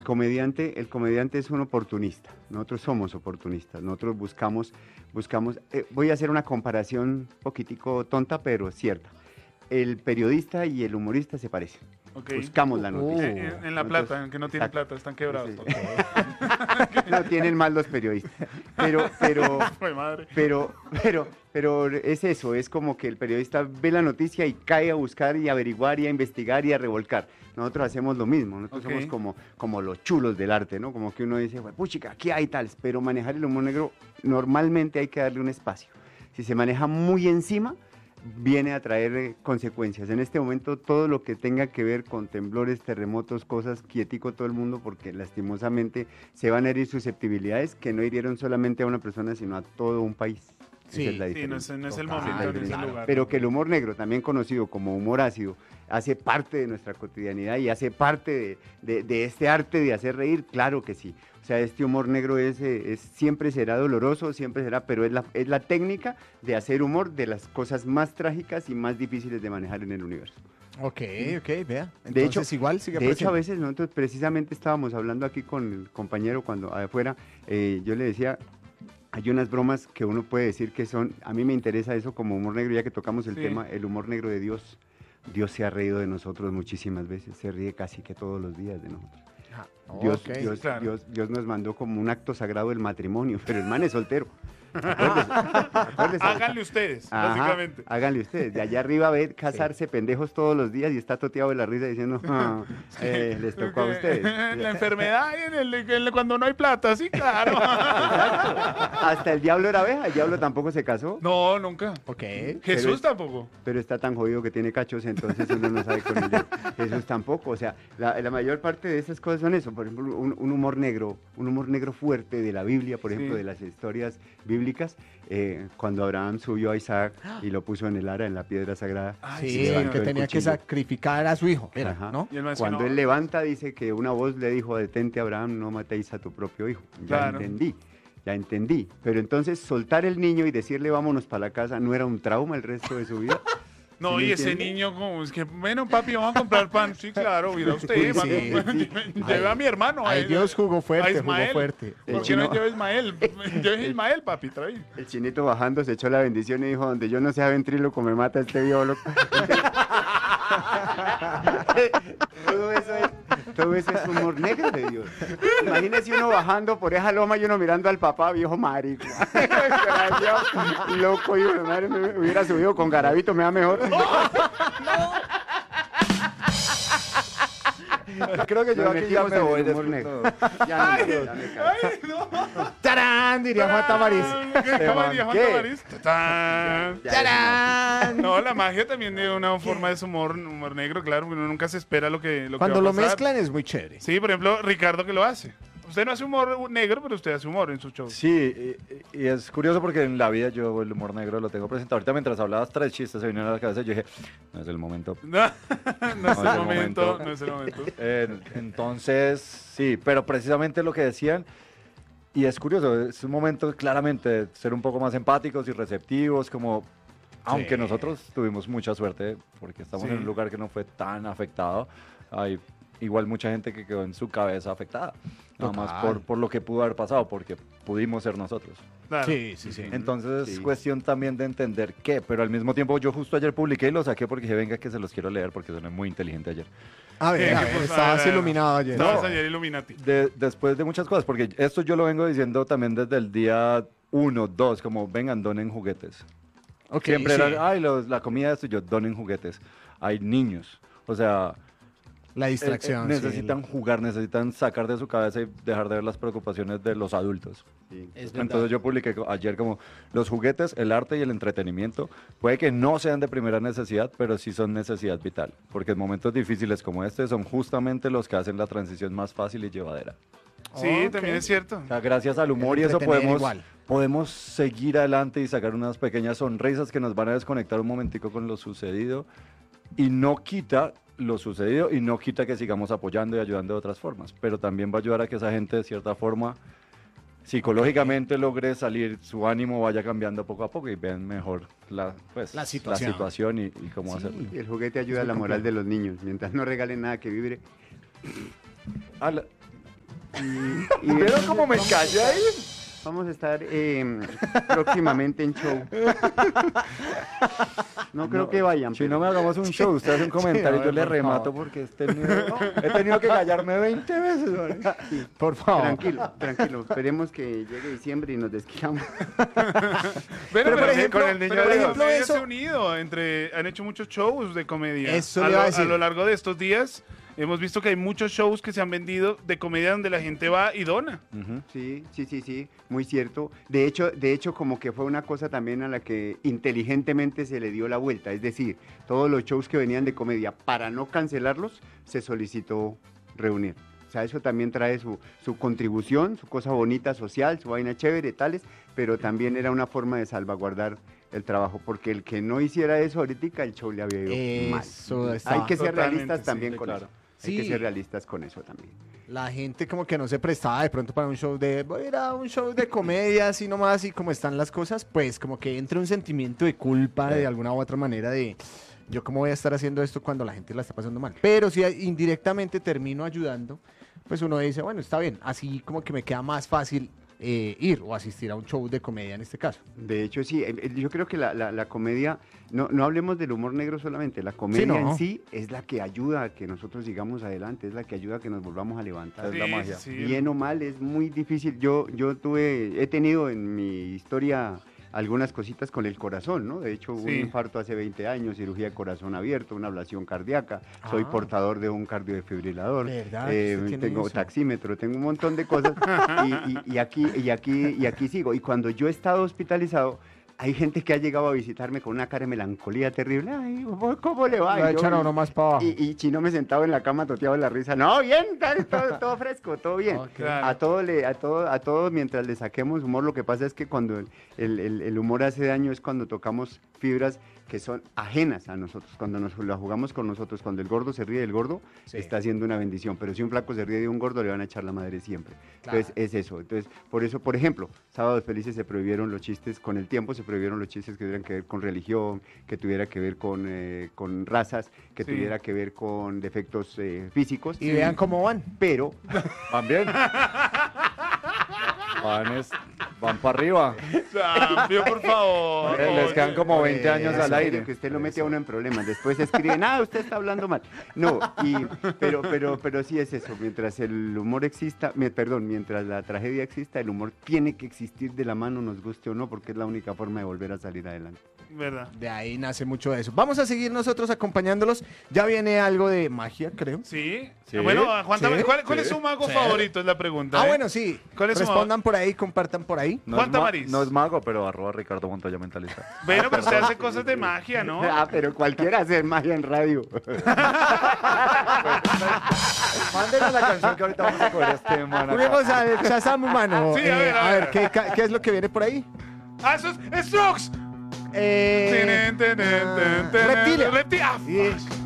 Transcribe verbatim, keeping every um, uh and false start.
Comediante, el comediante es un oportunista. Nosotros somos oportunistas. Nosotros buscamos, buscamos. Eh, voy a hacer una comparación un poquitico tonta, pero cierta. El periodista y el humorista se parecen. Okay. Buscamos la noticia. En, en- en La Plata, en que no tienen plata, están quebrados. Sí. Okay. No tienen mal los periodistas. Pero, pero, Fue madre. pero, pero, pero es eso, es como que el periodista ve la noticia y cae a buscar y averiguar y a investigar y a revolcar. Nosotros hacemos lo mismo, nosotros Okay. somos como, como los chulos del arte, ¿no? Como que uno dice, puchica, aquí hay tales, pero manejar el humor negro normalmente hay que darle un espacio. Si se maneja muy encima, viene a traer eh, consecuencias. En este momento todo lo que tenga que ver con temblores, terremotos, cosas, quietico todo el mundo, porque lastimosamente se van a herir susceptibilidades que no hirieron solamente a una persona, sino a todo un país. Sí, Esa es la Sí, no diferencia. es, no es el Total, momento, no es el claro. lugar. Pero que el humor negro, también conocido como humor ácido, hace parte de nuestra cotidianidad y hace parte de, de- de este arte de hacer reír, claro que sí. O sea, este humor negro es, eh, es- siempre será doloroso, siempre será, pero es la, es la técnica de hacer humor de las cosas más trágicas y más difíciles de manejar en el universo. Ok, ok, vea. Entonces De hecho, igual sigue De hecho, a presente. veces nosotros precisamente estábamos hablando aquí con el compañero cuando afuera, eh, yo le decía, hay unas bromas que uno puede decir que son, a mí me interesa eso como humor negro, ya que tocamos el Sí. tema, el humor negro de Dios. Dios se ha reído de nosotros muchísimas veces, se ríe casi que todos los días de nosotros. Ah, Dios, ok. Dios, claro. Dios, Dios nos mandó como un acto sagrado el matrimonio, pero el man es soltero. Acuérdese, acuérdese. Háganle ustedes, Ajá, básicamente. háganle ustedes. De allá arriba ver casarse pendejos todos los días y está toteado de la risa diciendo, "Ah, eh, les tocó a ustedes. La enfermedad y en el, en el- cuando no hay plata, sí, claro. Hasta el diablo era abeja, el diablo tampoco se casó, No, nunca. Ok. Jesús es- tampoco. pero está tan jodido que tiene cachos, entonces uno no sabe con él. Jesús tampoco, o sea, la, la mayor parte de esas cosas son eso, por ejemplo, un, un humor negro, un humor negro fuerte de la Biblia, por ejemplo, Sí. de las historias bíblicas, eh, cuando Abraham subió a Isaac y lo puso en el ara, en la piedra sagrada. Ay, Sí, sí, levantó que el tenía que cuchillo. sacrificar a su hijo. Mira, Ajá. ¿no? Y el man decía, Cuando no, él levanta, dice que una voz le dijo, detente Abraham, no matéis a tu propio hijo. Ya Claro. entendí, ya entendí. Pero entonces soltar el niño y decirle vámonos para la casa no era un trauma el resto de su vida. No, ¿Sí y me ese entiende? niño, como es que, bueno, papi, vamos a comprar pan. Sí, claro, mira usted, Sí, mano, sí. lleve a mi hermano. Ay, a- Dios jugó a fuerte, jugó Ismael. fuerte. El ¿Por qué no chino- lleva a Ismael? Yo es Ismael, papi, trae. El chinito bajando se echó la bendición y dijo, donde yo no sea ventríloco me mata este biólogo. todo, eso es, todo eso es humor negro de Dios. Imagínese uno bajando por esa loma y uno mirando al papá, viejo marico. Desgraciado, loco, y uno, madre, me hubiera subido con garabito, me da mejor. Creo que yo Nos aquí ya metimos me en voy. el humor después, negro. no. Ya no, ya me cansé. Ay, no. ¡Tarán! Diría Juan Tamariz. ¿Cómo diría Juan banqué. Tamariz? ¡Tatán! Ya, ¡Tarán! No, la magia también de una forma de su humor, humor negro, claro, uno nunca se espera lo que, lo que Cuando va a lo pasar. mezclan es muy chévere. Sí, por ejemplo, Ricardo que lo hace. Usted no hace humor negro, pero usted hace humor en su show. Sí, y, y es curioso porque en la vida yo el humor negro lo tengo presente. Ahorita mientras hablabas tres chistes se vinieron a la cabeza y yo dije, no es el momento. No, no es No es el el momento, momento. no es el momento. Eh, entonces, sí, pero precisamente lo que decían, y es curioso, es un momento claramente de ser un poco más empáticos y receptivos, como, aunque Sí. nosotros tuvimos mucha suerte, porque estamos Sí. en un lugar que no fue tan afectado, hay igual mucha gente que quedó en su cabeza afectada, nada más Total. por, por lo que pudo haber pasado, porque pudimos ser nosotros. Claro. Sí, sí, sí. Entonces es Sí. cuestión también de entender qué, pero al mismo tiempo yo justo ayer publiqué y lo saqué porque dije, venga que se los quiero leer porque soné muy inteligente ayer. A ver, Sí, a que ver, pues, estabas ah, iluminado ayer. Estabas No. ayer Illuminati. De- después de muchas cosas, porque esto yo lo vengo diciendo también desde el día uno, dos, como vengan, donen juguetes. Ok, Siempre sí. era, ay, los- la comida de esto, yo donen juguetes. Hay niños, o sea, La eh, distracción. eh, sí, necesitan jugar, necesitan sacar de su cabeza y dejar de ver las preocupaciones de los adultos. Sí. Es verdad. Entonces yo publiqué co- ayer como los juguetes, el arte y el entretenimiento puede que no sean de primera necesidad, pero sí son necesidad vital, porque en momentos difíciles como este son justamente los que hacen la transición más fácil y llevadera. Sí, Ok. también es cierto. O sea, gracias al humor y eso entretener podemos, igual. podemos seguir adelante y sacar unas pequeñas sonrisas que nos van a desconectar un momentico con lo sucedido y no quita lo sucedido y no quita que sigamos apoyando y ayudando de otras formas, pero también va a ayudar a que esa gente de cierta forma psicológicamente logre salir, su ánimo vaya cambiando poco a poco y vean mejor la, pues, La situación. situación y, y cómo Sí. hacerlo. Y el juguete ayuda a la moral de los niños. Mientras no regalen nada que vibre, Ah, la, Y, y ¿Vieron vamos- cómo me vamos- callé ahí? Vamos a estar eh, próximamente en show. No creo que vayan. Si pero- no me hagamos un show, usted hace un comentario, Sí, yo le por remato favor. porque he tenido, he tenido que callarme veinte veces. ¿no? Sí, Por favor. tranquilo, tranquilo. Esperemos que llegue diciembre y nos desquitamos. Pero, por pero ejemplo- con el niño pero por de ejemplo, comedia eso- se ha unido. Entre, han hecho muchos shows de comedia. Eso a, le lo, iba a decir. a lo largo de estos días hemos visto que hay muchos shows que se han vendido de comedia donde la gente va y dona. Ujú. Sí, sí, sí, sí, muy cierto. De hecho, de hecho, como que fue una cosa también a la que inteligentemente se le dio la vuelta. Es decir, todos los shows que venían de comedia, para no cancelarlos, se solicitó reunir. O sea, eso también trae su, su contribución, su cosa bonita social, su vaina chévere, tales, pero también era una forma de salvaguardar el trabajo, porque el que no hiciera eso ahorita, el show le había ido mal. Eso está. Hay que ser Totalmente, realistas sí, también sí, con claro. eso. Hay que Sí. ser realistas con eso también. La gente como que no se prestaba de pronto para un show de, voy a ir a un show de comedia, así nomás, y como están las cosas, pues como que entra un sentimiento de culpa de alguna u otra manera de, yo cómo voy a estar haciendo esto cuando la gente la está pasando mal. Pero si indirectamente termino ayudando, pues uno dice, bueno, está bien, así como que me queda más fácil eh, ir o asistir a un show de comedia en este caso. De hecho, sí, eh, eh, yo creo que la, la- la comedia, no, no hablemos del humor negro solamente, la comedia ¿no? en sí es la que ayuda a que nosotros sigamos adelante, es la que ayuda a que nos volvamos a levantar. Es la magia. sí. Bien o mal, es muy difícil. Yo, yo tuve, he tenido en mi historia algunas cositas con el corazón, ¿no? De hecho, hubo Sí. un infarto hace veinte años, cirugía de corazón abierto, una ablación cardíaca, soy Ah. portador de un cardiodefibrilador, ¿Verdad? eh, ¿Usted tiene tengo eso? taxímetro, tengo un montón de cosas y, y- y aquí, y, aquí, y aquí sigo. Y cuando yo he estado hospitalizado, hay gente que ha llegado a visitarme con una cara de melancolía terrible. Ay, ¿cómo le va? Lo Y yo- echan a uno más para abajo. y, y Chino me sentado en la cama toteado de la risa. No, bien, tal, todo, todo fresco, todo bien. Ok. Claro. A todo le, a todo, a todos mientras le saquemos humor, lo que pasa es que cuando el, el- el- el humor hace daño es cuando tocamos fibras que son ajenas a nosotros, cuando nos la jugamos con nosotros, cuando el gordo se ríe del gordo, Sí. está haciendo una bendición, pero si un flaco se ríe de un gordo, le van a echar la madre siempre. Claro. Entonces, es eso. Entonces, por eso, por ejemplo, Sábados Felices se prohibieron los chistes, con el tiempo se prohibieron los chistes que tuvieran que ver con religión, que tuviera que ver con, eh, con razas, que Sí. tuviera que ver con defectos eh, físicos. Y vean cómo van. Pero, ¿Van bien? Van, es- van para arriba. Cambio, por favor. Eh, les quedan como veinte años eso, al aire. que usted lo mete a uno en problemas. Después escriben, ah, usted está hablando mal. No, y, pero, pero, pero sí es eso. Mientras el humor exista, me- perdón, mientras la tragedia exista, el humor tiene que existir de la mano, nos guste o no, porque es la única forma de volver a salir adelante. ¿Verdad? De ahí nace mucho de eso. Vamos a seguir nosotros acompañándolos. Ya viene algo de magia, creo. Sí. Sí. Bueno, Juan, Sí. Tamariz, ¿cuál, cuál Sí. es su mago Sí. favorito? Es la pregunta. Ah, ¿eh? bueno, sí. ¿Cuál es su Respondan por ahí, compartan por ahí. No Juan es ma- Tamariz. No es mago, pero arroba Ricardo Montoya Mentalista. Bueno, pero usted hace cosas de magia, ¿no? Ah, pero cualquiera hace magia en radio. Mándenos la canción que ahorita vamos a coger este man acá. Juguemos al Shazam humano. Sí, a ver, a a ver, ver. ¿qué, ca- qué es lo que viene por ahí? ¡Ah, eso es Strokes! Eh, Ten, ten, ten, ten, ten. Reptilia. Reptilia. Ah, y- fuck.